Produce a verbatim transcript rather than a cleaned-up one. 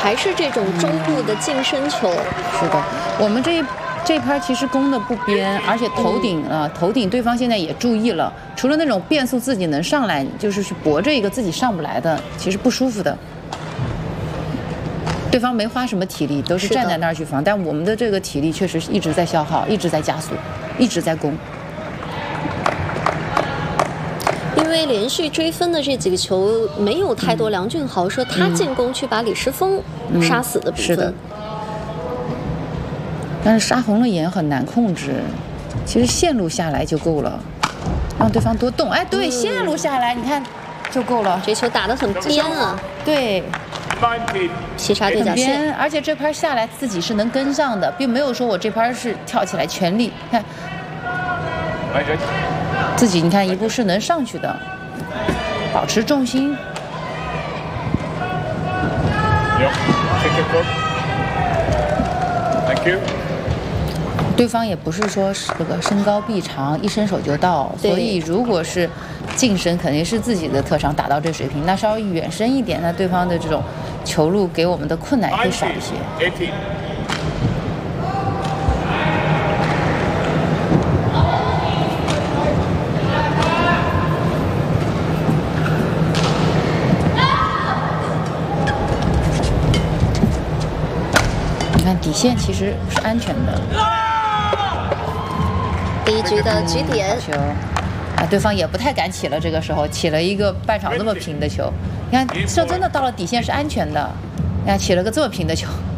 还是这种中路的近身球。 是的，我们这一。 这拍其实攻的不边，而且头顶啊、呃，头顶对方现在也注意了。除了那种变速自己能上来，就是去搏这一个自己上不来的，其实不舒服的。对方没花什么体力，都是站在那儿去防，但我们的这个体力确实是一直在消耗，一直在加速，一直在攻。 因为连续追分的这几个球没有太多，梁俊豪说他进攻去把李诗峰杀死的比分。嗯嗯但是杀红了眼很难控制，其实线路下来就够了，让对方多动。哎，对，嗯、线路下来，你看就够了。 这球打得很边啊， 对， 劈杀对角线， 而且这拍下来自己是能跟上的，并没有说我这拍是跳起来全力，看自己你看一步是能上去的，保持重心。Thank you. 对方也不是说这个身高臂长，一伸手就到，所以如果是近身，肯定是自己的特长达到这水平。那稍微远身一点，那对方的这种球路给我们的困难也会少一些。你看底线其实是安全的。 第一局的局点， 球啊，对方也不太敢起了。这个时候起了一个半场这么平的球，你看，这真的到了底线是安全的。你看起了个这么平的球。